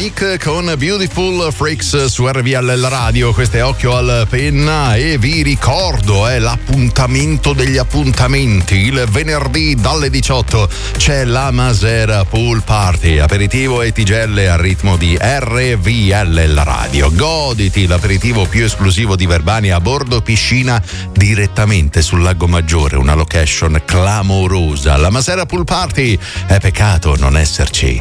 Nick con Beautiful Freaks su RVL Radio. Questo è Occhio al Penna e vi ricordo l'appuntamento degli appuntamenti. Il venerdì dalle 18 c'è la Masera Pool Party, aperitivo e tigelle al ritmo di RVL Radio. Goditi l'aperitivo più esclusivo di Verbania a bordo piscina direttamente sul Lago Maggiore, una location clamorosa. La Masera Pool Party, è peccato non esserci.